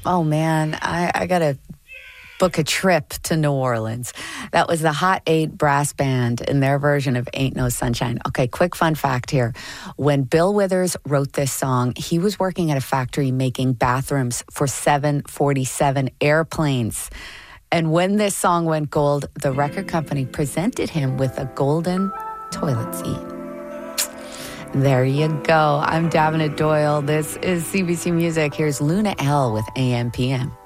Oh, man, I got to book a trip to New Orleans. That was the Hot 8 brass band in their version of Ain't No Sunshine. Okay, quick fun fact here. When Bill Withers wrote this song, he was working at a factory making bathrooms for 747 airplanes. And when this song went gold, the record company presented him with a golden toilet seat. There you go. I'm Davina Doyle. This is CBC Music. Here's Luna L with AM/PM.